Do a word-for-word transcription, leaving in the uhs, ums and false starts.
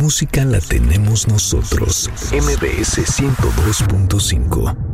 música la tenemos nosotros. M B S ciento dos punto cinco.